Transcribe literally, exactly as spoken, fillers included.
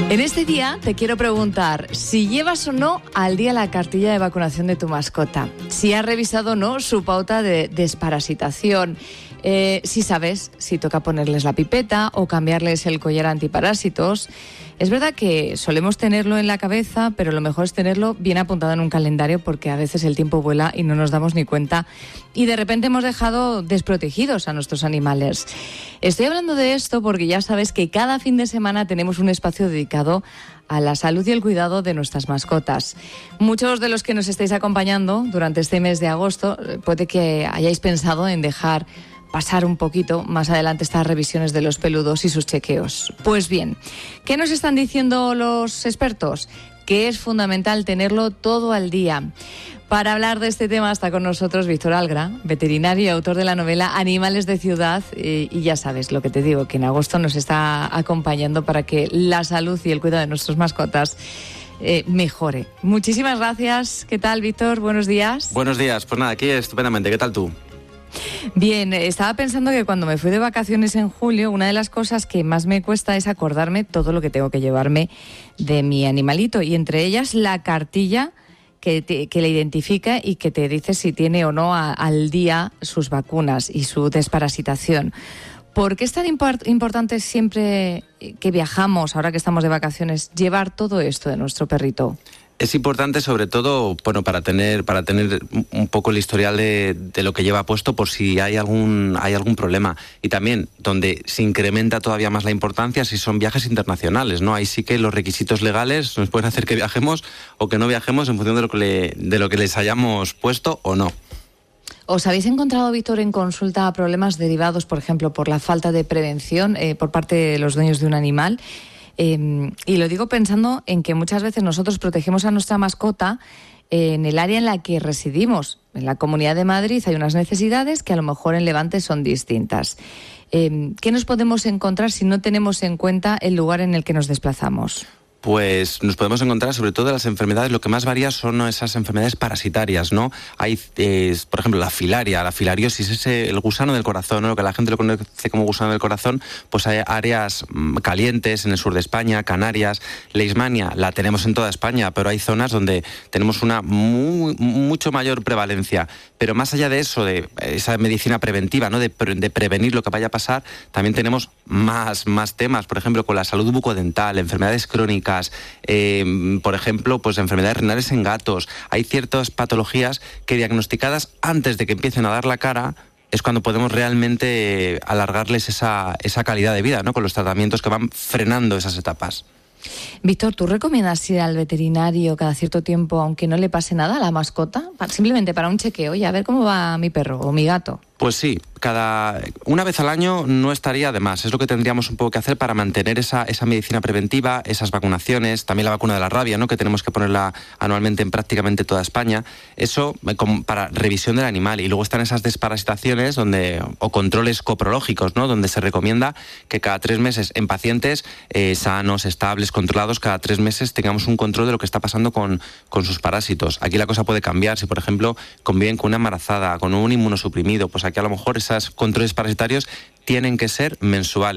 En este día te quiero preguntar si llevas o no al día la cartilla de vacunación de tu mascota, si has revisado o no su pauta de desparasitación, eh, si sabes si toca ponerles la pipeta o cambiarles el collar antiparásitos. Es verdad que solemos tenerlo en la cabeza, pero lo mejor es tenerlo bien apuntado en un calendario, porque a veces el tiempo vuela y no nos damos ni cuenta y de repente hemos dejado desprotegidos a nuestros animales. Estoy hablando de esto porque ya sabes que cada fin de semana tenemos un espacio dedicado a la salud y el cuidado de nuestras mascotas. Muchos de los que nos estáis acompañando durante este mes de agosto puede que hayáis pensado en dejar pasar un poquito más adelante estas revisiones de los peludos y sus chequeos. Pues bien, ¿qué nos están diciendo los expertos? Que es fundamental tenerlo todo al día. Para hablar de este tema está con nosotros Víctor Algra, veterinario y autor de la novela Animales de Ciudad. Y, y ya sabes lo que te digo, que en agosto nos está acompañando para que la salud y el cuidado de nuestras mascotas eh, mejore. Muchísimas gracias. ¿Qué tal, Víctor? Buenos días. Buenos días. Pues nada, aquí estupendamente. ¿Qué tal tú? Bien, estaba pensando que cuando me fui de vacaciones en julio, una de las cosas que más me cuesta es acordarme todo lo que tengo que llevarme de mi animalito, y entre ellas la cartilla que, te, que le identifica y que te dice si tiene o no a, al día sus vacunas y su desparasitación. ¿Por qué es tan import- importante siempre que viajamos, ahora que estamos de vacaciones, llevar todo esto de nuestro perrito? Es importante, sobre todo, bueno, para tener para tener un poco el historial de, de lo que lleva puesto, por si hay algún hay algún problema. Y también, donde se incrementa todavía más la importancia, si son viajes internacionales, ¿no? Ahí sí que los requisitos legales nos pueden hacer que viajemos o que no viajemos en función de lo que le, de lo que les hayamos puesto o no. ¿Os habéis encontrado, Víctor, en consulta problemas derivados, por ejemplo, por la falta de prevención eh, por parte de los dueños de un animal? Eh, y lo digo pensando en que muchas veces nosotros protegemos a nuestra mascota en el área en la que residimos. En la Comunidad de Madrid hay unas necesidades que a lo mejor en Levante son distintas. Eh, ¿Qué nos podemos encontrar si no tenemos en cuenta el lugar en el que nos desplazamos? Pues nos podemos encontrar, sobre todo, las enfermedades, lo que más varía son esas enfermedades parasitarias, ¿no? Hay, eh, por ejemplo, la filaria, la filariosis, ese, el gusano del corazón, ¿no? Lo que la gente lo conoce como gusano del corazón. Pues hay áreas calientes en el sur de España, Canarias. Leishmania la tenemos en toda España, pero hay zonas donde tenemos una muy, mucho mayor prevalencia. Pero más allá de eso, de esa medicina preventiva, ¿no? De, de prevenir lo que vaya a pasar, también tenemos más, más temas, por ejemplo, con la salud bucodental, enfermedades crónicas. Eh, por ejemplo, pues enfermedades renales en gatos. Hay ciertas patologías que, diagnosticadas antes de que empiecen a dar la cara, es cuando podemos realmente alargarles esa, esa calidad de vida, ¿no? Con los tratamientos que van frenando esas etapas. Víctor, ¿tú recomiendas ir al veterinario cada cierto tiempo, aunque no le pase nada a la mascota? Simplemente para un chequeo y a ver cómo va mi perro o mi gato. Pues sí, cada una vez al año no estaría de más. Es lo que tendríamos un poco que hacer para mantener esa, esa medicina preventiva, esas vacunaciones, también la vacuna de la rabia, ¿no? Que tenemos que ponerla anualmente en prácticamente toda España. Eso como para revisión del animal. Y luego están esas desparasitaciones donde, o controles coprológicos, ¿no? Donde se recomienda que cada tres meses en pacientes eh, sanos, estables, controlados, cada tres meses tengamos un control de lo que está pasando con, con sus parásitos. Aquí la cosa puede cambiar. Si, por ejemplo, conviven con una embarazada, con un inmunosuprimido, pues aquí a lo mejor esos controles parasitarios tienen que ser mensuales.